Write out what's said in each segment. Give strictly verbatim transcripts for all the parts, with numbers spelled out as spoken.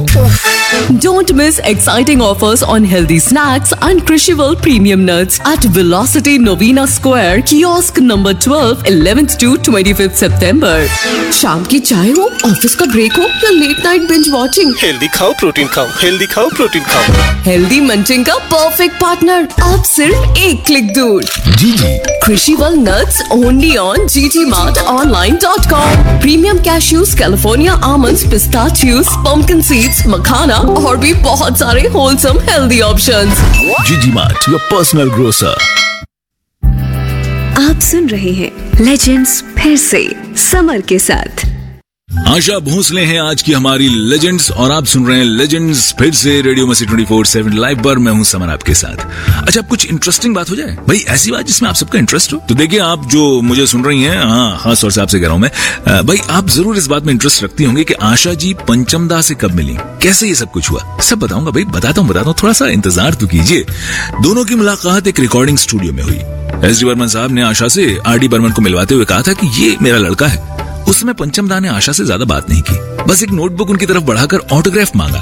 Don't miss exciting offers on healthy snacks and Crushable premium nuts at Velocity Novena Square, kiosk number twelve, eleventh to twenty-fifth September. शाम की चाय हो, office का break हो या late night binge watching, healthy खाओ protein खाओ, healthy खाओ प्रोटीन खाओ। हेल्दी मंचिंग का परफेक्ट पार्टनर अब सिर्फ एक क्लिक दूर। जीजी Crushable nuts only on g g mart online dot com. Premium cashews, California almonds, pistachios, pumpkin seeds, मखाना और भी बहुत सारे wholesome healthy options. जीजी मार्ट, योर पर्सनल ग्रोसर। आप सुन रहे हैं लेजेंड्स फिर से समर के साथ। आशा भोसले हैं आज की हमारी लेजेंड्स और आप सुन रहे हैं लेजेंड्स फिर से रेडियो मसी ट्वेंटी फोर सेवन लाइव पर। मैं हूं समर आपके साथ। अच्छा, कुछ इंटरेस्टिंग बात हो जाए भाई, ऐसी बात जिसमें आप सबका इंटरेस्ट हो। तो देखिए, आप जो मुझे सुन रही हैं, हाँ खास तौर से आपसे कह रहा हूं मैं भाई, आप जरूर इस बात में इंटरेस्ट रखती होंगे कि आशा जी पंचमदा से कब मिली, कैसे ये सब कुछ हुआ। सब बताऊंगा भाई, बताता हूँ बताता हूँ थोड़ा सा इंतजार तो कीजिए। दोनों की मुलाकात एक रिकॉर्डिंग स्टूडियो में हुई। एस डी बर्मन साहब ने आशा से आर डी बर्मन को मिलवाते हुए कहा था कि ये मेरा लड़का है। उस समय पंचमदा ने आशा से ज्यादा बात नहीं की, बस एक नोटबुक उनकी तरफ बढ़ाकर ऑटोग्राफ मांगा।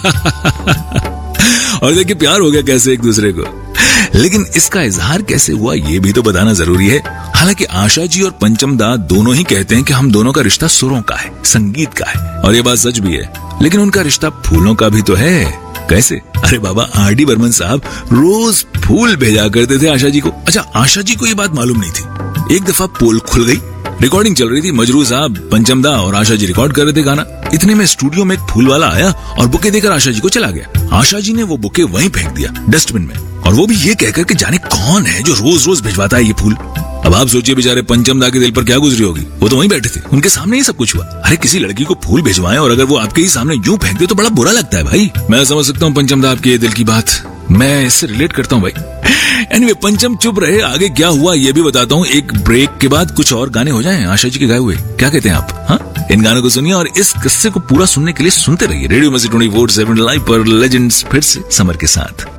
और देखिए प्यार हो गया कैसे एक दूसरे को। लेकिन इसका इजहार कैसे हुआ ये भी तो बताना जरूरी है। हालांकि आशा जी और पंचमदा दोनों ही कहते हैं कि हम दोनों का रिश्ता सुरों का है, संगीत का है, और ये बात सच भी है। लेकिन उनका रिश्ता फूलों का भी तो है। कैसे? अरे बाबा, आर डी बर्मन साहब रोज फूल भेजा करते थे आशा जी को। अच्छा, आशा जी को ये बात मालूम नहीं थी। एक दफा पोल खुल गई, रिकॉर्डिंग चल रही थी, मजरू साहब, पंचमदा और आशा जी रिकॉर्ड कर रहे थे गाना। इतने में स्टूडियो में एक फूल वाला आया और बुके देकर आशा जी को चला गया। आशा जी ने वो बुके वहीं फेंक दिया डस्टबिन में, और वो भी ये कहकर कि जाने कौन है जो रोज रोज भिजवाता है ये फूल। अब आप सोचिए बेचारे पंचमदा के दिल पर क्या गुजरी होगी। वो तो वहीं बैठे थे, उनके सामने ही सब कुछ हुआ। अरे किसी लड़की को फूल भिजवाएं और अगर वो आपके ही सामने यूं फेंक दे तो बड़ा बुरा लगता है भाई। मैं समझ सकता हूँ पंचमदा आपके ये दिल की बात, मैं इससे रिलेट करता हूँ भाई। एनीवे, पंचम चुप रहे, आगे क्या हुआ ये भी बताता हूँ। एक ब्रेक के बाद कुछ और गाने हो जाएं आशा जी के गाए हुए, क्या कहते हैं आप? हाँ, इन गानों को सुनिए और इस किस्से को पूरा सुनने के लिए सुनते रहिए रेडियो मसी ट्वेंटी फोर सेवन लाइव पर लेजेंड्स फिर से समर के साथ।